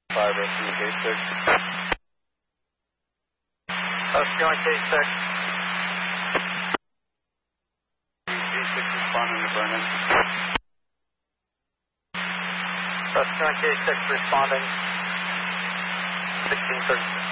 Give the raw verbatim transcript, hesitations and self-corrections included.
five S U K six. Uh, Sky K six. G six responding to Vernon. Uh, Sky K six responding. sixteen thirty-six.